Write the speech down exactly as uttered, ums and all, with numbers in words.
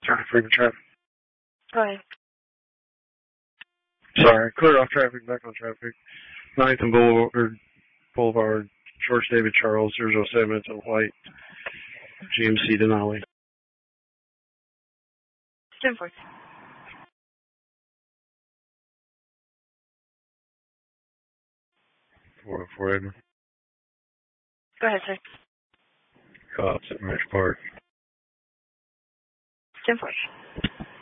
Sorry, frequent traffic. Go ahead. Sorry, clear off traffic, back on traffic. ninth and Boulevard, Boulevard, George David Charles, zero zero seven, it's on White, G M C Denali. ten four. four oh four Edmund. Go ahead, sir. Cops at Ranch Park. ten four.